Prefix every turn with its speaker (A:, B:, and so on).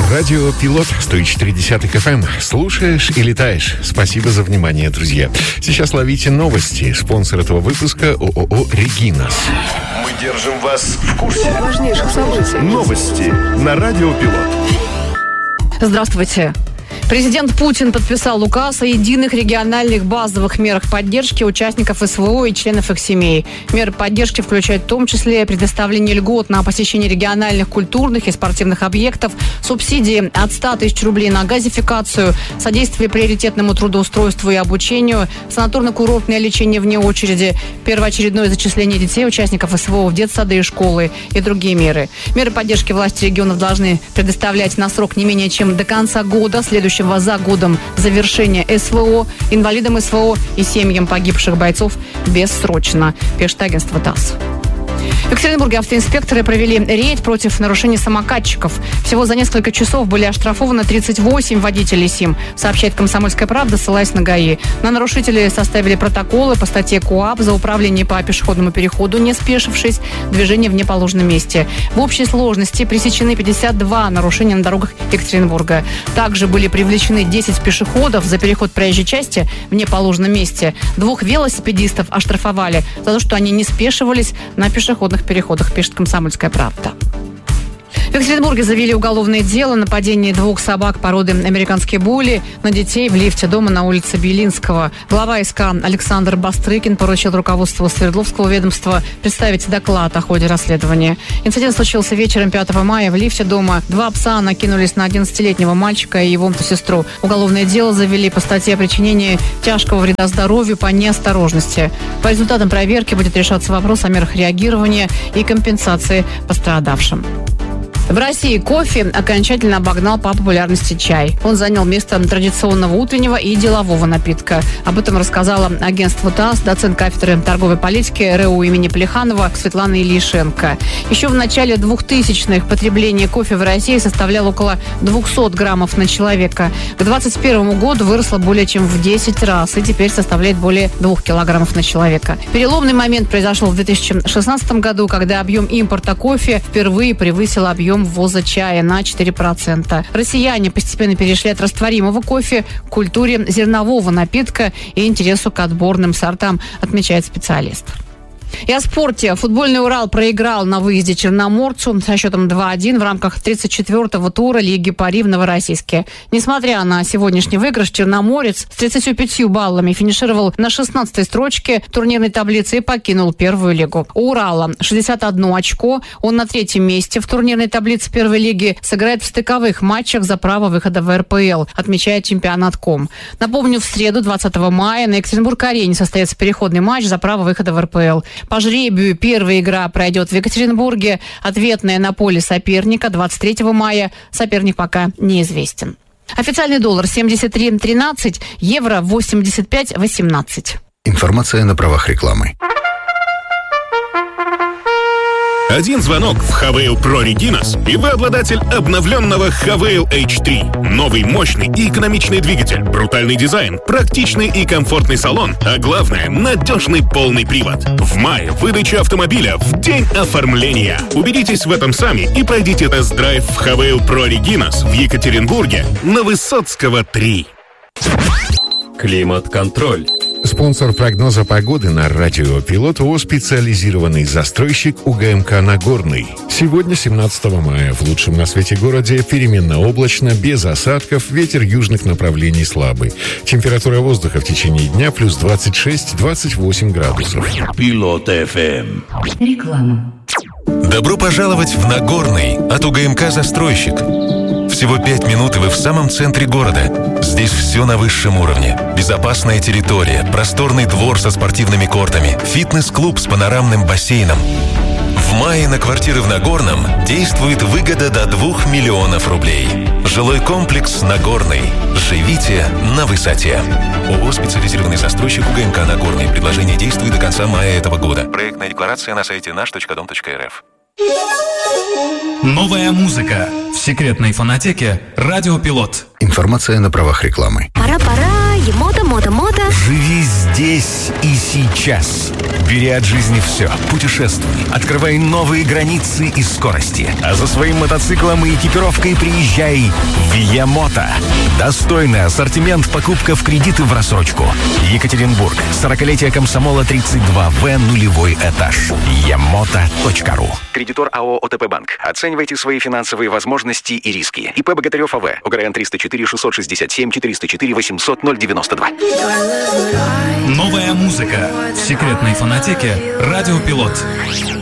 A: Радио Пилот 104.10 FM. Слушаешь и летаешь. Спасибо за внимание, друзья. Сейчас ловите новости. Спонсор этого выпуска ООО «Регинас».
B: Мы держим вас в курсе
C: важнейших событий.
B: Новости на Радио Пилот.
C: Здравствуйте. Президент Путин подписал указ о единых региональных базовых мерах поддержки участников СВО и членов их семей. Меры поддержки включают в том числе предоставление льгот на посещение региональных культурных и спортивных объектов, субсидии от 100 тысяч рублей на газификацию, содействие приоритетному трудоустройству и обучению, санаторно-курортное лечение вне очереди, первоочередное зачисление детей, участников СВО в детсады и школы и другие меры. Меры поддержки власти регионов должны предоставлять на срок не менее чем до конца года, следующего за годом завершения СВО, инвалидам СВО и семьям погибших бойцов бессрочно, пишет агентство ТАСС. В Екатеринбурге автоинспекторы провели рейд против нарушений самокатчиков. Всего за несколько часов были оштрафованы 38 водителей СИМ, сообщает «Комсомольская правда», ссылаясь на ГАИ. На нарушителей составили протоколы по статье КоАП за управление по пешеходному переходу, не спешившись, движение в неположенном месте. В общей сложности пресечены 52 нарушения на дорогах Екатеринбурга. Также были привлечены 10 пешеходов за переход проезжей части в неположенном месте. 2 велосипедистов оштрафовали за то, что они не спешивались на пешеходных переходах, пишет «Комсомольская правда». В Екатеринбурге завели уголовное дело о нападении 2 собак породы американские булли на детей в лифте дома на улице Белинского. Глава СК Александр Бастрыкин поручил руководству Свердловского ведомства представить доклад о ходе расследования. Инцидент случился вечером 5 мая в лифте дома. 2 пса накинулись на 11-летнего мальчика и его сестру. Уголовное дело завели по статье о причинении тяжкого вреда здоровью по неосторожности. По результатам проверки будет решаться вопрос о мерах реагирования и компенсации пострадавшим. В России кофе окончательно обогнал по популярности чай. Он занял место традиционного утреннего и делового напитка. Об этом рассказала агентству ТАСС доцент кафедры торговой политики РУ имени Плеханова Светлана Ильишенко. Еще в начале 2000-х потребление кофе в России составляло около 200 граммов на человека. К 2021 году выросло более чем в 10 раз и теперь составляет более 2 килограммов на человека. Переломный момент произошел в 2016 году, когда объем импорта кофе впервые превысил объем ввоза чая на 4%. Россияне постепенно перешли от растворимого кофе к культуре зернового напитка и интересу к отборным сортам, отмечает специалист. И о спорте. Футбольный «Урал» проиграл на выезде Черноморцу со счетом 2-1 в рамках 34-го тура Лиги Пари в Новороссийске. Несмотря на сегодняшний выигрыш, Черноморец с 35 баллами финишировал на 16-й строчке турнирной таблицы и покинул первую лигу. У «Урала» 61 очко. Он на 3-м месте в турнирной таблице первой лиги, сыграет в стыковых матчах за право выхода в РПЛ, отмечает чемпионат.ком. Напомню, в среду, 20 мая, на Екатеринбург-арене состоится переходный матч за право выхода в РПЛ. По жребию первая игра пройдет в Екатеринбурге, ответная на поле соперника 23 мая. Соперник пока неизвестен. Официальный доллар 73.13, евро 85.18.
D: Информация на правах рекламы.
E: Один звонок в Хавейл Pro Reginas, и вы обладатель обновленного Хавейл H3. Новый, мощный и экономичный двигатель, брутальный дизайн, практичный и комфортный салон, а главное, надежный полный привод. В мае выдача автомобиля в день оформления. Убедитесь в этом сами и пройдите тест-драйв в Хавейл Pro Reginas в Екатеринбурге на Высоцкого 3.
F: Климат-контроль.
A: Спонсор прогноза погоды на Радио Пилот ООО «Специализированный застройщик УГМК Нагорный». Сегодня, 17 мая, в лучшем на свете городе переменно облачно, без осадков, ветер южных направлений слабый. Температура воздуха в течение дня плюс 26-28 градусов.
B: Пилот ФМ.
G: Реклама.
H: Добро пожаловать в Нагорный от УГМК «Застройщик». Всего 5 минут, и вы в самом центре города. Здесь все на высшем уровне. Безопасная территория, просторный двор со спортивными кортами, фитнес-клуб с панорамным бассейном. В мае на квартиры в Нагорном действует выгода до 2 миллионов рублей. Жилой комплекс «Нагорный». Живите на высоте. ООО «Специализированный застройщик УГМК Нагорный». Предложение действует до конца мая этого года. Проектная декларация на сайте наш.дом.рф.
I: Новая музыка в секретной фонотеке «Радио Пилот».
D: Информация на правах рекламы.
G: Пора,
F: Емото, мото.
G: Живи здесь и сейчас. Бери от жизни все. Путешествуй. Открывай новые границы и скорости. А за своим мотоциклом и экипировкой приезжай в Емото. Достойный ассортимент, покупка в кредит и в рассрочку. Екатеринбург. 40-летие комсомола 32В, нулевой этаж. Емото.ру.
I: Кредитор АО ОТП Банк. Оценивайте свои финансовые возможности и риски. ИП Богатырев АВ. ОГРН 304 667 404 800 092.
J: Новая музыка в секретной фонотеке «Радио Пилот».